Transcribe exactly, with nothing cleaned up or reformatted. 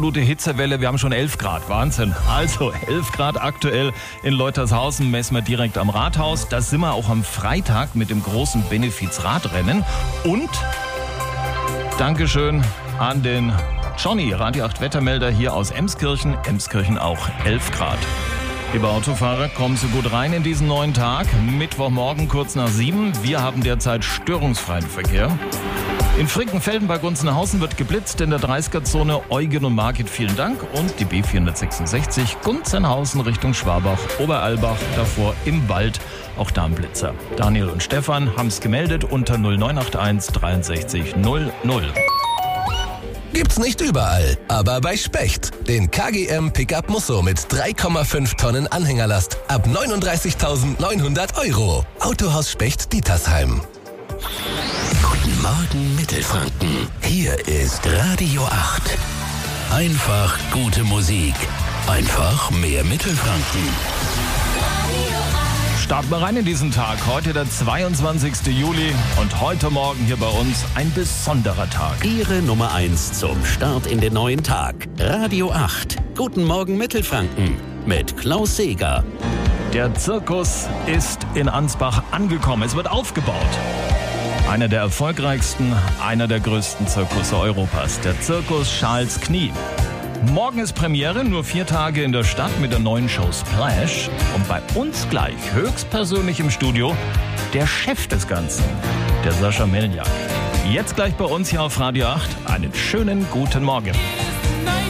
absolute Hitzewelle. Wir haben schon elf Grad. Wahnsinn. Also elf Grad aktuell in Leutershausen, messen wir direkt am Rathaus. Da sind wir auch am Freitag mit dem großen Benefiz-Radrennen. Und Dankeschön an den Johnny, Radio acht Wettermelder hier aus Emskirchen. Emskirchen auch elf Grad. Liebe Autofahrer, kommen Sie gut rein in diesen neuen Tag. Mittwochmorgen kurz nach sieben. Wir haben derzeit störungsfreien Verkehr. In Frickenfelden bei Gunzenhausen wird geblitzt in der dreißiger-Zone. Eugen und Margit, vielen Dank. Und die B vierhundertsechsundsechzig Gunzenhausen Richtung Schwabach, Oberalbach, davor im Wald. Auch da ein Blitzer. Daniel und Stefan haben es gemeldet unter null neun acht eins dreiundsechzig null null. Gibt's nicht überall, aber bei Specht. Den K G M Pickup Musso mit drei Komma fünf Tonnen Anhängerlast ab neununddreißigtausendneunhundert Euro. Autohaus Specht Dietersheim. Guten Morgen Mittelfranken. Hier ist Radio acht. Einfach gute Musik. Einfach mehr Mittelfranken. Starten wir rein in diesen Tag. Heute der zweiundzwanzigster Juli und heute Morgen hier bei uns ein besonderer Tag. Ihre Nummer eins zum Start in den neuen Tag. Radio acht. Guten Morgen Mittelfranken mit Klaus Seeger. Der Zirkus ist in Ansbach angekommen. Es wird aufgebaut. Einer der erfolgreichsten, einer der größten Zirkusse Europas. Der Zirkus Charles Knie. Morgen ist Premiere, nur vier Tage in der Stadt mit der neuen Show Splash. Und bei uns gleich, höchstpersönlich im Studio, der Chef des Ganzen, der Sascha Melniak. Jetzt gleich bei uns hier auf Radio acht. Einen schönen guten Morgen.